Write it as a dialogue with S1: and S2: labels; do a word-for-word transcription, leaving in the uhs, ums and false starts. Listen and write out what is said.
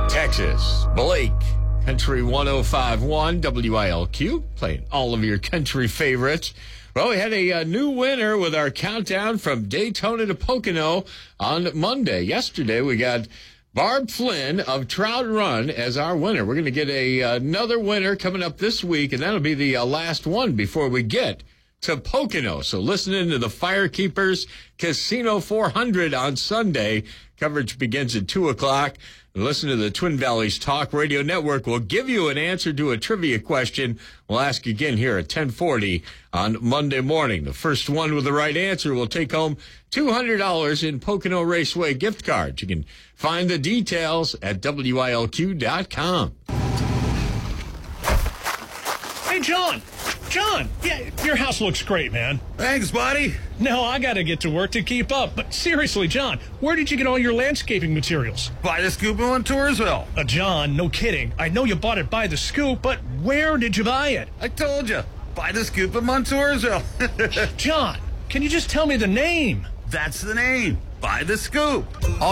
S1: Texas, Blake, Country one oh five point one, W I L Q, playing all of your country favorites. Well, we had a, uh new winner with our countdown from Daytona to Pocono on Monday. Yesterday, we got Barb Flynn of Trout Run as our winner. We're going to get a another winner coming up this week, and that'll be the uh, last one before we get to Pocono. So listening to the Firekeepers Casino four hundred on Sunday. Coverage begins at two o'clock. Listen to the Twin Valleys Talk Radio Network. We'll give you an answer to a trivia question. We'll ask again here at ten forty on Monday morning. The first one with the right answer will take home two hundred dollars in Pocono Raceway gift cards. You can find the details at W I L Q dot com.
S2: Hey, John. John, yeah, your house looks great, man.
S3: Thanks, buddy.
S2: No, I got to get to work to keep up. But seriously, John, where did you get all your landscaping materials?
S3: By the Scoop in Montoursville.
S2: Uh, John, no kidding. I know you bought it by the Scoop, but where did you buy it?
S3: I told you. By the Scoop in Montoursville.
S2: John, can you just tell me the name?
S3: That's the name. By the Scoop.